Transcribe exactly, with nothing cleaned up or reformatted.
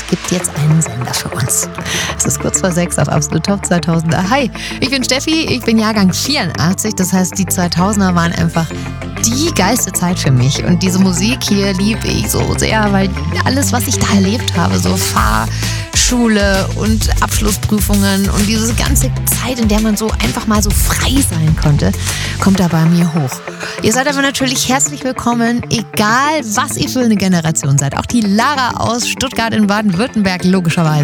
gibt jetzt einen Sender für uns. Es ist kurz vor sechs auf Absolut Top zweitausender. Hi, ich bin Steffi, ich bin Jahrgang vierundachtzig. Das heißt, die zweitausender waren einfach die geilste Zeit für mich. Und diese Musik hier liebe ich so sehr, weil alles, was ich da erlebt habe, so Fahrschule und Abschlussprüfungen und diese ganze Zeit, in der man so einfach mal so frei sein konnte, kommt da bei mir hoch. Ihr seid aber natürlich herzlich willkommen, egal was ihr für eine Generation seid. Auch die Lara aus Stuttgart in Baden-Württemberg, logischerweise.